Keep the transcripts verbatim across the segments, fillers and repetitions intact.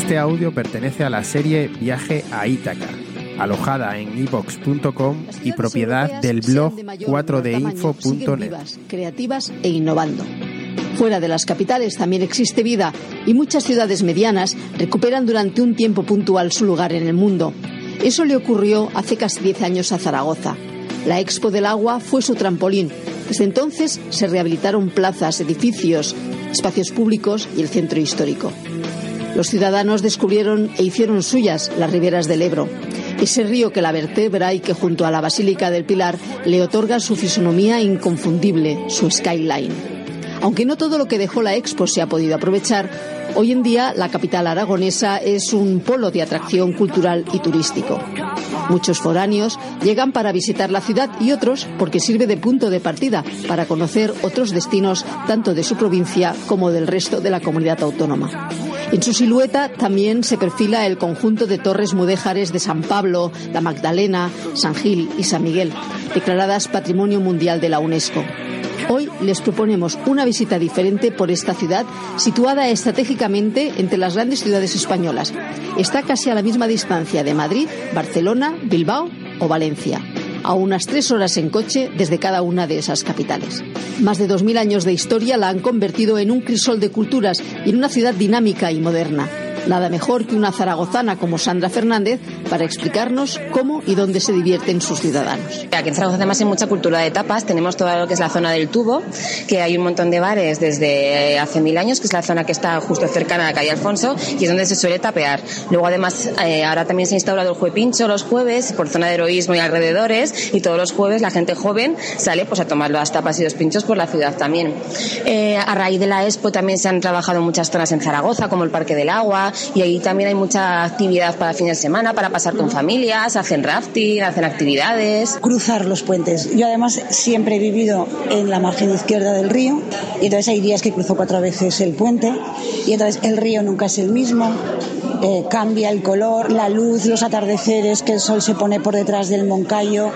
Este audio pertenece a la serie Viaje a Ítaca, alojada en i vox punto com y propiedad del blog cuatro d info punto net. Creativas e innovando. Fuera de las capitales también existe vida y muchas ciudades medianas recuperan durante un tiempo puntual su lugar en el mundo. Eso le ocurrió hace casi diez años a Zaragoza. La Expo del Agua fue su trampolín. Desde entonces se rehabilitaron plazas, edificios, espacios públicos y el centro histórico. Los ciudadanos descubrieron e hicieron suyas las riberas del Ebro, ese río que la vertebra y que junto a la Basílica del Pilar le otorga su fisonomía inconfundible, su skyline. Aunque no todo lo que dejó la Expo se ha podido aprovechar, hoy en día la capital aragonesa es un polo de atracción cultural y turístico. Muchos foráneos llegan para visitar la ciudad y otros porque sirve de punto de partida para conocer otros destinos tanto de su provincia como del resto de la comunidad autónoma. En su silueta también se perfila el conjunto de torres mudéjares de San Pablo, la Magdalena, San Gil y San Miguel, declaradas Patrimonio Mundial de la UNESCO. Hoy les proponemos una visita diferente por esta ciudad, situada estratégicamente entre las grandes ciudades españolas. Está casi a la misma distancia de Madrid, Barcelona, Bilbao o Valencia, a unas tres horas en coche desde cada una de esas capitales. Más de dos mil años de historia la han convertido en un crisol de culturas y en una ciudad dinámica y moderna. Nada mejor que una zaragozana como Sandra Fernández para explicarnos cómo y dónde se divierten sus ciudadanos. Aquí en Zaragoza además hay mucha cultura de tapas. Tenemos todo lo que es la zona del Tubo, que hay un montón de bares desde hace mil años, que es la zona que está justo cercana a la calle Alfonso y es donde se suele tapear. Luego además eh, ahora también se ha instaurado el Juepincho los jueves por zona de Heroísmo y alrededores, y todos los jueves la gente joven sale pues a tomar las tapas y los pinchos por la ciudad también. Eh, a raíz de la Expo también se han trabajado muchas zonas en Zaragoza, como el Parque del Agua, y ahí también hay mucha actividad para fines de semana, para pasar con familias, hacen rafting, hacen actividades. Cruzar los puentes. Yo además siempre he vivido en la margen izquierda del río, y entonces hay días que cruzo cuatro veces el puente, y entonces el río nunca es el mismo, eh, cambia el color, la luz, los atardeceres, que el sol se pone por detrás del Moncayo.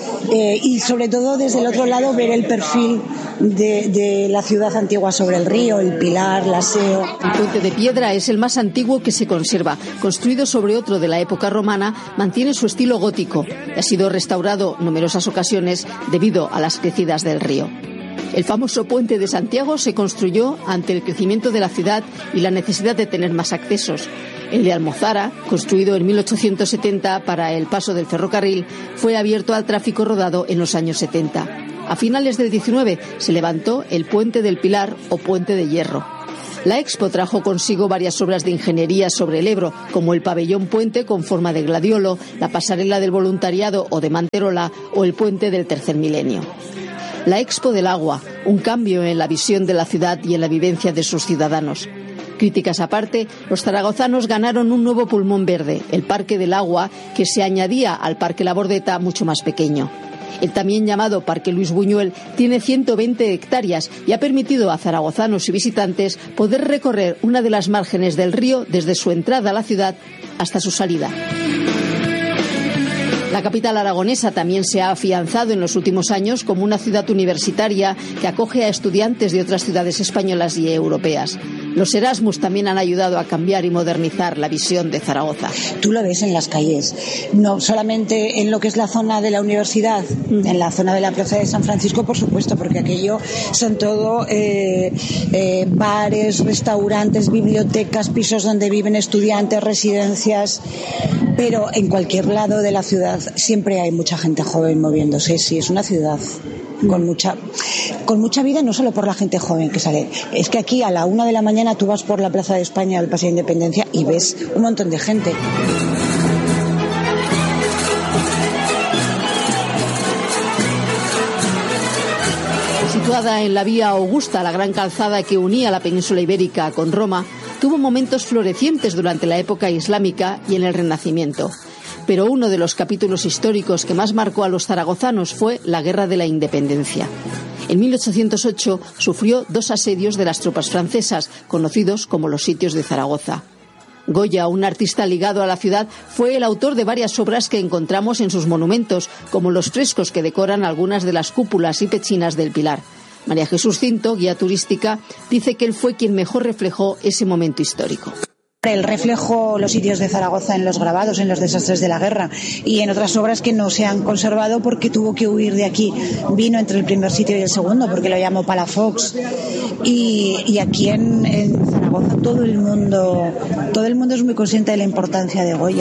Eh, y sobre todo desde el otro lado ver el perfil de, de la ciudad antigua sobre el río, el Pilar, la Seo. El puente de piedra es el más antiguo que se conserva. Construido sobre otro de la época romana, mantiene su estilo gótico y ha sido restaurado numerosas ocasiones debido a las crecidas del río. El famoso puente de Santiago se construyó ante el crecimiento de la ciudad y la necesidad de tener más accesos. El de Almozara, construido en mil ochocientos setenta para el paso del ferrocarril, fue abierto al tráfico rodado en los años setenta. A finales del diecinueve se levantó el Puente del Pilar o Puente de Hierro. La Expo trajo consigo varias obras de ingeniería sobre el Ebro, como el pabellón puente con forma de gladiolo, la pasarela del voluntariado o de Manterola o el puente del tercer milenio. La Expo del Agua, un cambio en la visión de la ciudad y en la vivencia de sus ciudadanos. Críticas aparte, los zaragozanos ganaron un nuevo pulmón verde, el Parque del Agua, que se añadía al Parque La Bordeta, mucho más pequeño. El también llamado Parque Luis Buñuel tiene ciento veinte hectáreas y ha permitido a zaragozanos y visitantes poder recorrer una de las márgenes del río desde su entrada a la ciudad hasta su salida. La capital aragonesa también se ha afianzado en los últimos años como una ciudad universitaria que acoge a estudiantes de otras ciudades españolas y europeas. Los Erasmus también han ayudado a cambiar y modernizar la visión de Zaragoza. Tú lo ves en las calles, no solamente en lo que es la zona de la universidad, en la zona de la Plaza de San Francisco, por supuesto, porque aquello son todo eh, eh, bares, restaurantes, bibliotecas, pisos donde viven estudiantes, residencias, pero en cualquier lado de la ciudad siempre hay mucha gente joven moviéndose. Sí, es una ciudad con mucha con mucha vida, no solo por la gente joven que sale. Es que aquí a la una de la mañana tú vas por la Plaza de España, al Paseo de Independencia, y ves un montón de gente. Situada en la Vía Augusta, la gran calzada que unía la península ibérica con Roma, tuvo momentos florecientes durante la época islámica y en el Renacimiento. Pero uno de los capítulos históricos que más marcó a los zaragozanos fue la Guerra de la Independencia. En mil ochocientos ocho sufrió dos asedios de las tropas francesas, conocidos como los sitios de Zaragoza. Goya, un artista ligado a la ciudad, fue el autor de varias obras que encontramos en sus monumentos, como los frescos que decoran algunas de las cúpulas y pechinas del Pilar. María Jesús Cinto, guía turística, dice que él fue quien mejor reflejó ese momento histórico. El reflejo, los sitios de Zaragoza en los grabados, en los desastres de la guerra y en otras obras que no se han conservado porque tuvo que huir de aquí. Vino entre el primer sitio y el segundo porque lo llamó Palafox. Y, y aquí en, en Zaragoza todo el mundo, todo el mundo es muy consciente de la importancia de Goya.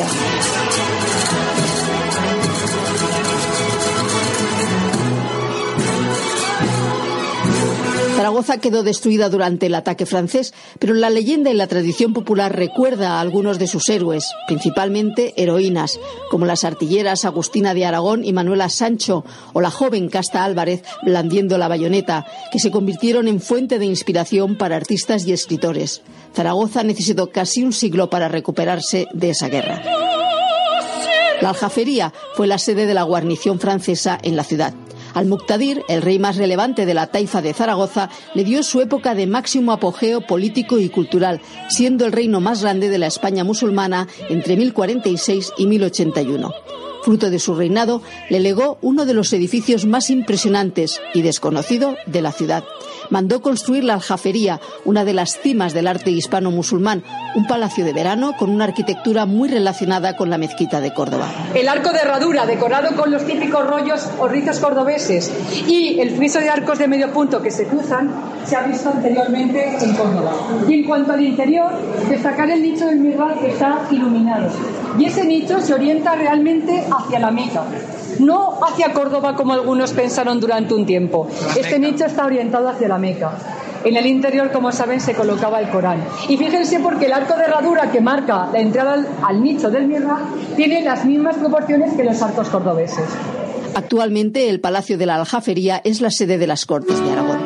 Zaragoza quedó destruida durante el ataque francés, pero la leyenda y la tradición popular recuerda a algunos de sus héroes, principalmente heroínas, como las artilleras Agustina de Aragón y Manuela Sancho, o la joven Casta Álvarez blandiendo la bayoneta, que se convirtieron en fuente de inspiración para artistas y escritores. Zaragoza necesitó casi un siglo para recuperarse de esa guerra. La Aljafería fue la sede de la guarnición francesa en la ciudad. Al-Muqtadir, el rey más relevante de la taifa de Zaragoza, le dio su época de máximo apogeo político y cultural, siendo el reino más grande de la España musulmana entre mil cuarenta y seis y mil ochenta y uno. Fruto de su reinado, le legó uno de los edificios más impresionantes y desconocido de la ciudad. Mandó construir la Aljafería, una de las cimas del arte hispano-musulmán, un palacio de verano con una arquitectura muy relacionada con la mezquita de Córdoba. El arco de herradura, decorado con los típicos rollos o rizos cordobeses, y el friso de arcos de medio punto que se cruzan, se ha visto anteriormente en Córdoba. Y en cuanto al interior, destacar el nicho del mihrab que está iluminado. Y ese nicho se orienta realmente hacia la Meca, no hacia Córdoba como algunos pensaron durante un tiempo. Este nicho está orientado hacia la Meca. En el interior, como saben, se colocaba el Corán. Y fíjense porque el arco de herradura que marca la entrada al, al nicho del mihrab tiene las mismas proporciones que los arcos cordobeses. Actualmente el Palacio de la Aljafería es la sede de las Cortes de Aragón.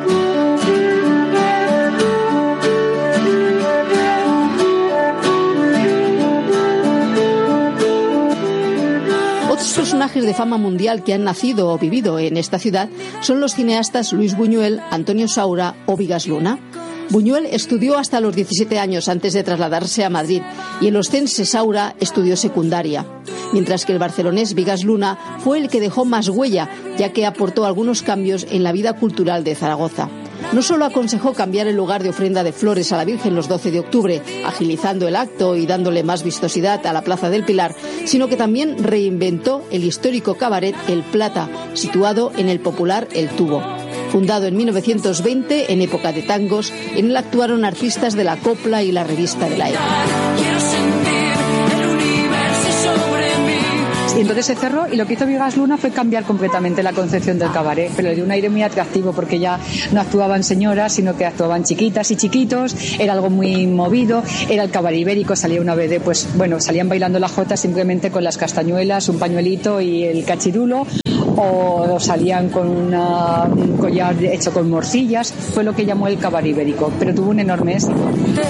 Otros personajes de fama mundial que han nacido o vivido en esta ciudad son los cineastas Luis Buñuel, Antonio Saura o Vigas Luna. Buñuel estudió hasta los diecisiete años antes de trasladarse a Madrid y el oscense Saura estudió secundaria, mientras que el barcelonés Vigas Luna fue el que dejó más huella, ya que aportó algunos cambios en la vida cultural de Zaragoza. No solo aconsejó cambiar el lugar de ofrenda de flores a la Virgen los doce de octubre, agilizando el acto y dándole más vistosidad a la Plaza del Pilar, sino que también reinventó el histórico cabaret El Plata, situado en el popular El Tubo. Fundado en mil novecientos veinte, en época de tangos, en él actuaron artistas de la copla y la revista de la época. Y entonces se cerró y lo que hizo Vigas Luna fue cambiar completamente la concepción del cabaret, pero le dio un aire muy atractivo porque ya no actuaban señoras, sino que actuaban chiquitas y chiquitos, era algo muy movido, era el cabaret ibérico, salía una vez de, pues bueno, salían bailando la jota simplemente con las castañuelas, un pañuelito y el cachirulo, o salían con una, un collar hecho con morcillas, fue lo que llamó el cabaret ibérico, pero tuvo un enorme éxito.